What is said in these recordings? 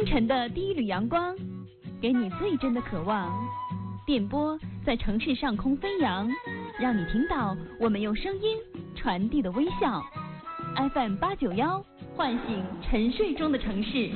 晨的第一缕阳光，给你最真的渴望。电波在城市上空飞扬，让你听到我们用声音传递的微笑。FM 891，唤醒沉睡中的城市。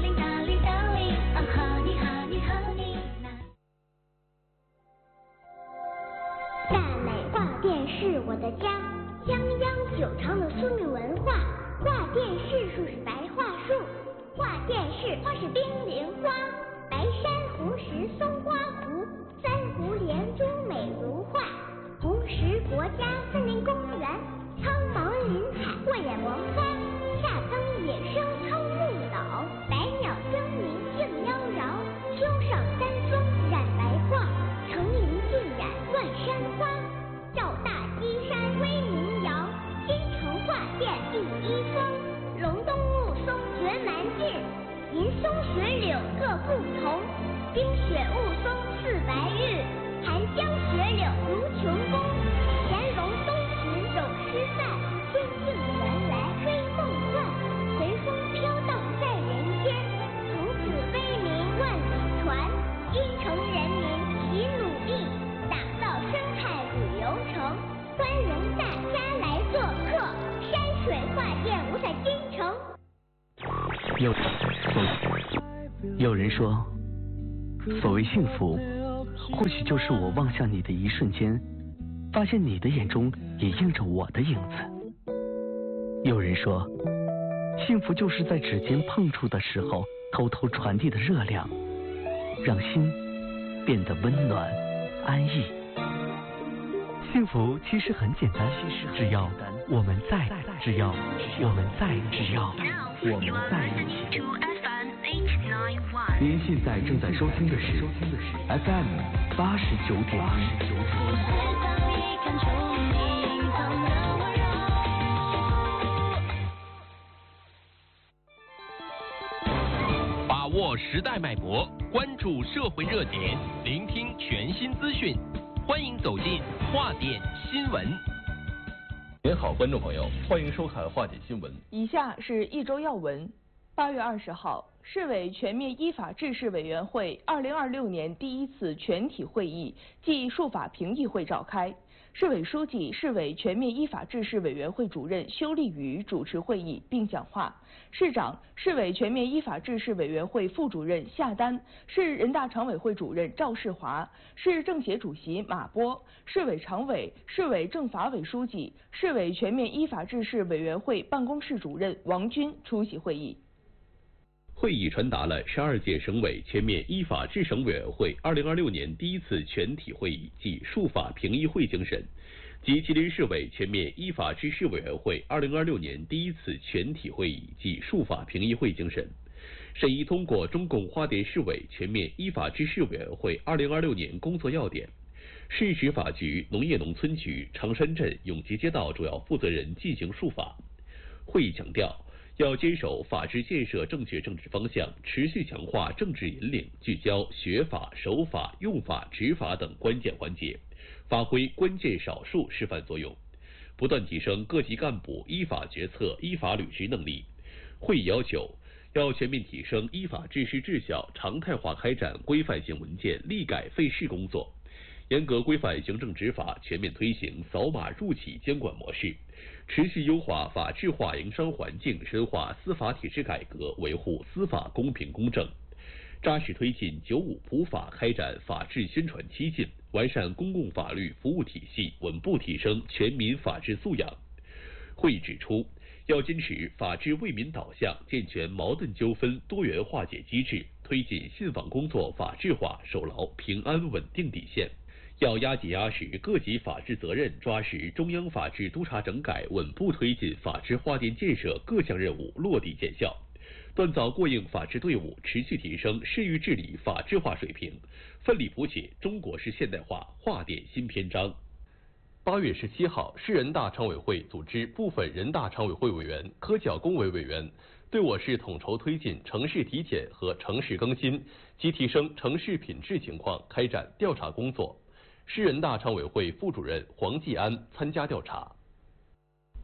大美画店是我的家，泱泱久长的宿命文化。画店是树是白桦树，画店是花是冰莲花，白珊瑚石松花湖，三湖连珠美如画，红石国家森林公园，苍茫林海过眼王花，夏灯野生超木岛，百鸟争鸣竞妖娆，秋上丹枫染白桦，层林尽染万山花，赵大基山威名扬，京城画店第一峰，隆冬雾凇绝蛮劲，银松雪柳各不同，冰雪雾凇似白玉，寒江雪柳如琼宫，乾隆东巡有诗赞，仙境原来非梦幻，随风飘荡在人间，从此威名万里传，京城人民齐努力，打造生态旅游城，欢迎大家来做客，山水画店无在京城。 有人说，所谓幸福，或许就是我望向你的一瞬间，发现你的眼中也映着我的影子。有人说，幸福就是在指尖碰触的时候，偷偷传递的热量，让心变得温暖安逸。幸福其实很简单，只要我们在，只要我们在一起。您现在正在收听的是 FM 89.1。 把握时代脉搏，关注社会热点，聆听全新资讯，欢迎走进画点新闻。 您好，观众朋友，欢迎收看画点新闻。 以下是一周要闻。8月20号，市委全面依法治市委员会2026年第一次全体会议暨数法评议会召开。市委书记、市委全面依法治市委员会主任修立宇主持会议并讲话。市长、市委全面依法治市委员会副主任夏丹，市人大常委会主任赵世华，市政协主席马波，市委常委、市委政法委书记、市委全面依法治市委员会办公室主任王军出席会议。 会议传达了12届省委全面依法治省委员会2026年第一次全体会议暨数法评议会精神，及吉林市委全面依法治市委员会2026年第一次全体会议暨数法评议会精神，审议通过中共花莲市委全面依法治市委员会2026年工作要点，市执法局、农业农村局、长山镇永吉街道主要负责人进行数法。会议强调，要坚守法治建设正确政治方向，持续强化政治引领，聚焦学法、守法、用法、执法等关键环节，发挥关键少数示范作用，不断提升各级干部依法决策、依法履职能力。会议要求，要全面提升依法治市治效，常态化开展规范性文件立改废事工作，严格规范行政执法，全面推行扫码入企监管模式，持续优化法治化营商环境，深化司法体制改革，维护司法公平公正，扎实推进95普法开展法治宣传推进，完善公共法律服务体系，稳步提升全民法治素养。会议指出，要坚持法治为民导向，健全矛盾纠纷多元化解机制，推进信访工作法治化，守牢平安稳定底线。要压紧压实各级法治责任，抓实中央法治督查整改，稳步推进法治画电建设各项任务落地见效，锻造过硬法治队伍，持续提升市域治理法治化水平，奋力谱写中国式现代化画电新篇章。8月17号，市人大常委会组织部分人大常委会委员、科教工委委员对我市统筹推进城市体检和城市更新及提升城市品质情况开展调查工作。市人大常委会副主任黄继安参加调查。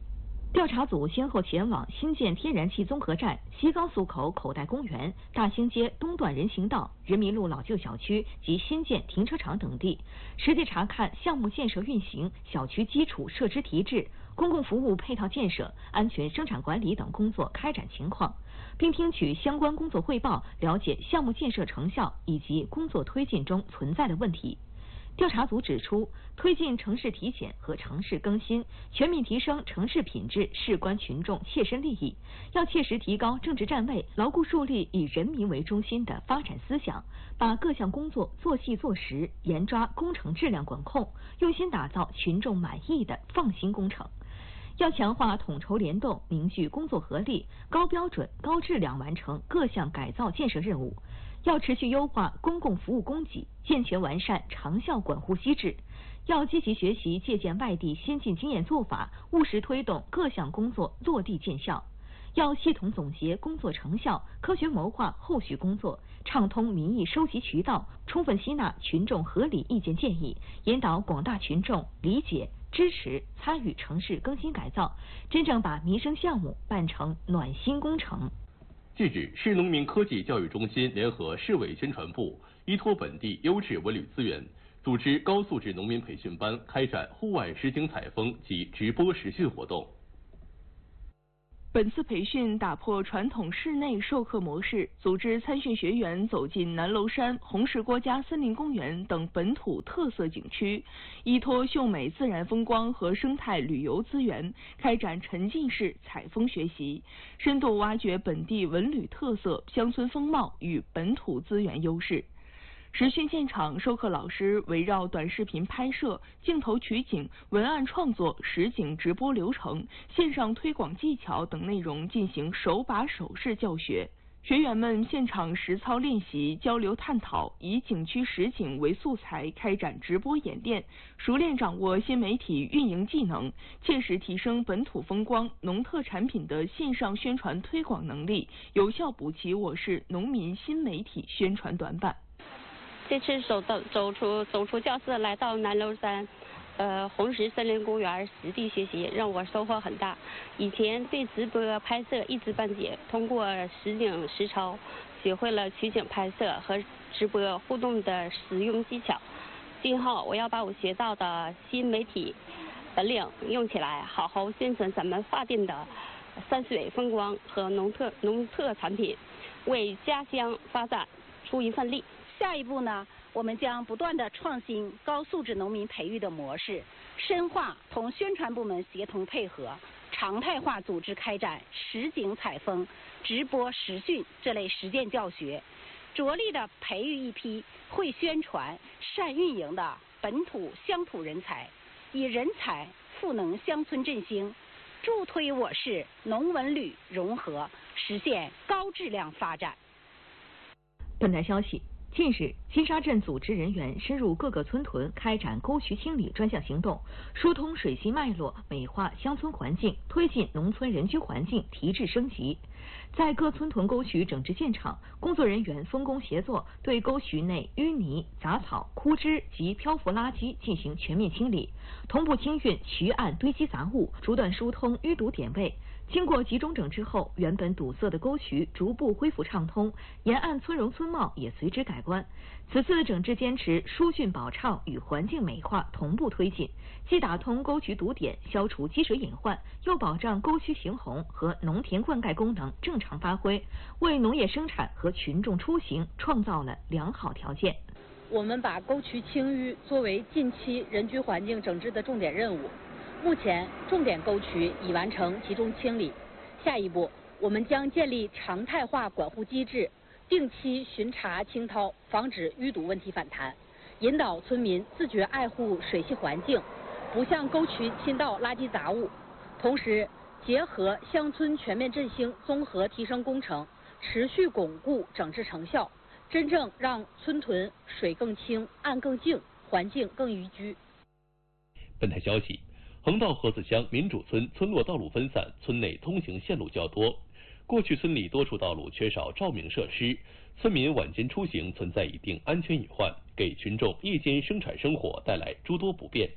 调查组先后前往新建天然气综合站、西高速口口袋公园、大兴街东段人行道、人民路老旧小区及新建停车场等地，实地查看项目建设运行、小区基础设施提质、公共服务配套建设、安全生产管理等工作开展情况，并听取相关工作汇报，了解项目建设成效以及工作推进中存在的问题。调查组指出，推进城市体检和城市更新，全面提升城市品质事关群众切身利益，要切实提高政治站位，牢固树立以人民为中心的发展思想，把各项工作做细做实，严抓工程质量管控，用心打造群众满意的放心工程。要强化统筹联动，凝聚工作合力，高标准、高质量完成各项改造建设任务。要持续优化公共服务供给，健全完善长效管护机制。要积极学习借鉴外地先进经验做法，务实推动各项工作落地见效。要系统总结工作成效，科学谋划后续工作，畅通民意收集渠道，充分吸纳群众合理意见建议，引导广大群众理解、支持、参与城市更新改造，真正把民生项目办成暖心工程。 近日，市农民科技教育中心联合市委宣传部，依托本地优质文旅资源，组织高素质农民培训班，开展户外实景采风及直播实训活动。 本次培训打破传统室内授课模式，组织参训学员走进南娄山、红石国家森林公园等本土特色景区，依托秀美自然风光和生态旅游资源，开展沉浸式采风学习，深度挖掘本地文旅特色、乡村风貌与本土资源优势。实训现场，授课老师围绕短视频拍摄、镜头取景、文案创作、实景直播流程、线上推广技巧等内容进行手把手式教学。学员们现场实操练习、交流探讨，以景区实景为素材开展直播演练，熟练掌握新媒体运营技能，切实提升本土风光、农特产品的线上宣传推广能力，有效补齐我市农民新媒体宣传短板。 这次走出教室，来到南娄山，红石森林公园实地学习，让我收获很大。以前对直播拍摄一知半解，通过实景实操，学会了取景拍摄和直播互动的实用技巧。今后我要把我学到的新媒体本领用起来，好好宣传咱们发电的山水风光和农特产品，为家乡发展出一份力。 下一步呢，我们将不断地创新高素质农民培育的模式，深化同宣传部门协同配合，常态化组织开展实景采风、直播实训这类实践教学，着力地培育一批会宣传、善运营的本土乡土人才，以人才赋能乡村振兴，助推我市农文旅融合，实现高质量发展。 本台消息。近日，金沙镇组织人员深入各个村屯，开展沟渠清理专项行动，疏通水系脉络，美化乡村环境，推进农村人居环境提质升级。在各村屯沟渠整治现场，工作人员分工协作，对沟渠内淤泥、杂草、枯枝及漂浮垃圾进行全面清理，同步清运渠岸堆积杂物，逐段疏通淤堵点位。经过集中整治后，原本堵塞的沟渠逐步恢复畅通，沿岸村容村貌也随之改观。此次整治坚持疏浚保畅与环境美化同步推进，既打通沟渠堵点，消除积水隐患，又保障沟渠行洪和农田灌溉功能正常发挥，为农业生产和群众出行创造了良好条件。 我们把沟渠清淤作为近期人居环境整治的重点任务。目前，重点沟渠已完成集中清理。下一步，我们将建立常态化管护机制，定期巡查清掏，防止淤堵问题反弹，引导村民自觉爱护水系环境，不向沟渠倾倒垃圾杂物。同时，结合乡村全面振兴综合提升工程，持续巩固整治成效，真正让村屯水更清、岸更净、环境更宜居。 本台消息。横道河子乡民主村村落道路分散，村内通行线路较多。过去村里多处道路缺少照明设施，村民晚间出行存在一定安全隐患，给群众夜间生产生活带来诸多不便。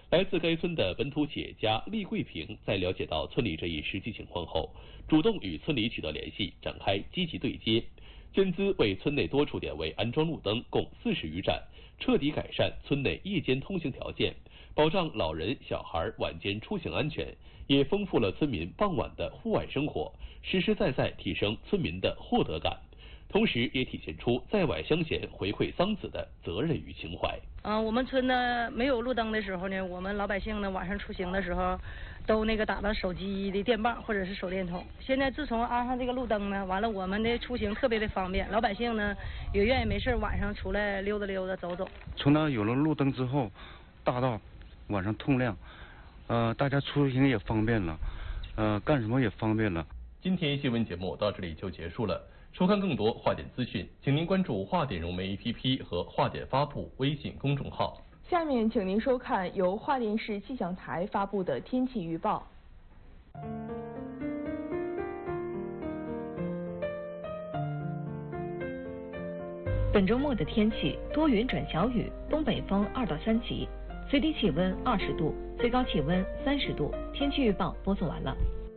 来自该村的本土企业家厉桂平在了解到村里这一实际情况后，主动与村里取得联系，展开积极对接，捐资为村内多处点位安装路灯共40余盏，彻底改善村内夜间通行条件，保障老人小孩晚间出行安全，也丰富了村民傍晚的户外生活，实实在在提升村民的获得感，同时也体现出在外乡贤回馈桑梓的责任与情怀。 我们村呢没有路灯的时候呢，我们老百姓呢晚上出行的时候，都打到手机的电棒或者是手电筒。现在自从安上这个路灯呢，完了我们的出行特别的方便，老百姓呢也愿意没事晚上出来溜达溜达走走。 从那有了路灯之后，大道晚上通亮，大家出行也方便了，干什么也方便了。 今天新闻节目到这里就结束了。收看更多华点资讯，请您关注华点融媒 APP 和华点发布微信公众号。 下面请您收看由华电市气象台发布的天气预报。 本周末的天气多云转小雨，东北风2到3级，最低气温20度，最高气温30度。天气预报播送完了。